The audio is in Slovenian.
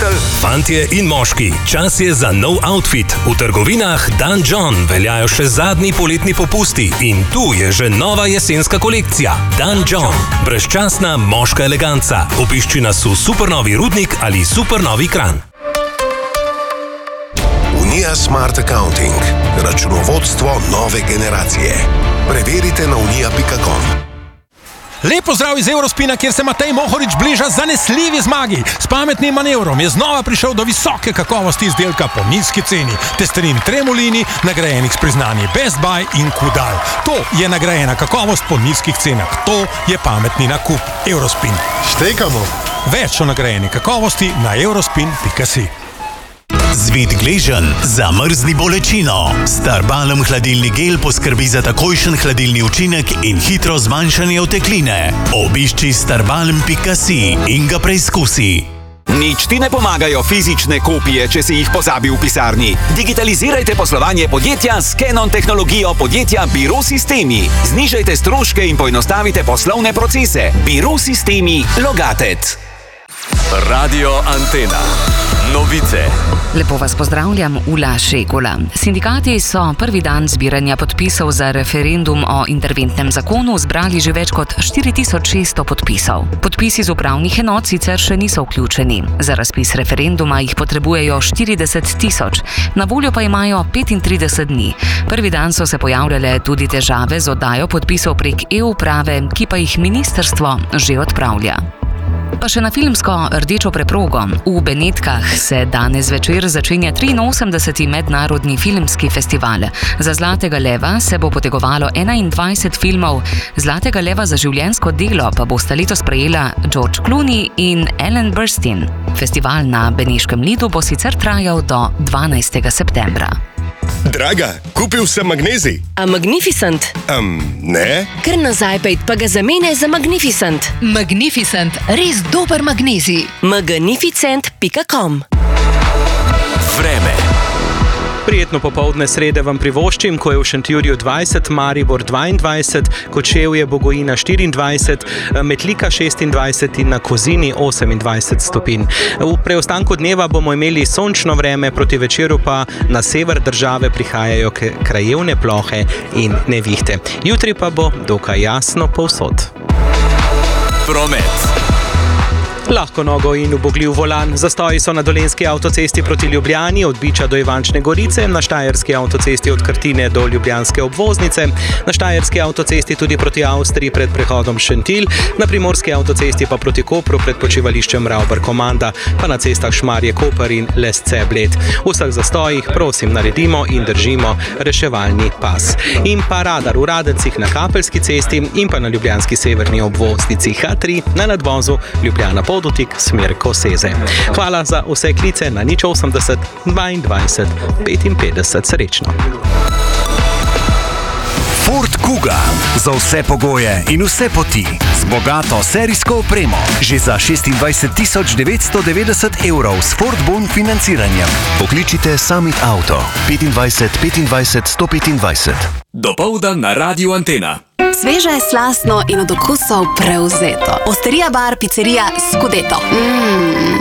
vedeli? Fantje in moški, čas je za nov outfit. V trgovinah Dan John veljajo še zadnji poletni popusti in tu je že nova jesenska kolekcija. Dan John. Brezčasna moška eleganca. Obišči nas v Supernovi Rudnik ali Supernovi Kranj. Unija Smart Accounting. Računovodstvo nove generacije. Preverite na unija.com. Lepo zdrav iz Eurospina, kjer se Matej Mohorič bliža zanesljivi zmagi. S pametnim manevrom je znova prišel do visoke kakovosti izdelka po nizki ceni. Testerin Tremolini, nagrajenih s priznanji Best Buy in Kudal. To je nagrajena kakovost po nizkih cenah. To je pametni nakup. Eurospin. Štekamo. Več o nagrajeni kakovosti na eurospin.si. Zvit gleženj, zamrzni bolečino. Starbalm hladilni gel poskrbi za takojšen hladilni učinek in hitro zmanjšanje otekline. Obišči starbalm.si in ga preizkusi. Nič ti ne pomagajo fizične kopije, če si jih pozabil v pisarni. Digitalizirajte poslovanje podjetja s Canon tehnologijo podjetja Biro Sistemi. Znižajte stroške in poenostavite poslovne procese. Biro Sistemi Logatet. Radio Antena. Novice. Lepo vas pozdravljam, Ula Šegula. Sindikati so prvi dan zbiranja podpisov za referendum o interventnem zakonu zbrali že več kot 4600 podpisov. Podpisi z upravnih enot sicer še niso vključeni. Za razpis referenduma jih potrebujejo 40 000, na voljo pa imajo 35 dni. Prvi dan so se pojavljale tudi težave z oddajo podpisov prek e-uprave, ki pa jih ministrstvo že odpravlja. Pa še na filmsko rdečo preprogo. V Benetkah se danes večer začenja 83. mednarodni filmski festival. Za Zlatega leva se bo potegovalo 21 filmov. Zlatega leva za življenjsko delo pa bosta letos prejela George Clooney in Ellen Burstyn. Festival na Beneškem Lidu bo sicer trajal do 12. septembra. Draga, kupil sem magnezij. A Magnificent? Ne. Ker nazaj pejt pa ga zamene za Magnificent. Magnificent, res dober magnezij. Magnificent.com. Vreme. Prijetno popoldne srede vam privoščim, ko je v Šentjurju 20, Maribor 22, Kočevje, Bogojina 24, Metlika 26 in na Kozini 28 stopinj. V preostanku dneva bomo imeli sončno vreme, proti večeru pa na sever države prihajajo krajevne plohe in nevihte. Jutri pa bo dokaj jasno povsod. Promet. Lahko nogo in ubogljiv volan. Zastoji so na Dolenjski avtocesti proti Ljubljani, od Biča do Ivančne Gorice, na Štajerski avtocesti od Krtine do Ljubljanske obvoznice, na Štajerski avtocesti tudi proti Avstriji pred prehodom Šentilj, na Primorski avtocesti pa proti Kopru pred počivališčem Ravbar-Komanda, pa na cestah Šmarje-Koper in Lesce-Bled. V vseh zastojih prosim naredimo in držimo reševalni pas. In pa radar v Radencih na Kapelski cesti in pa na Ljubljanski severni obvoznici H3 na nadvozu Ljubljana Podotik smer Koseze. Hvala za vse klice na 080 22 55. Srečno. Ford Kuga. Za vse pogoje in vse poti. Z bogato serijsko opremo. Že za 26 990 evrov s Ford Bon financiranjem. Pokličite Summit Auto 25 25 125. Dopoldan na Radio Antena. Sveže, slastno in od okusov prevzeto. Osterija bar, picerija Scudetto.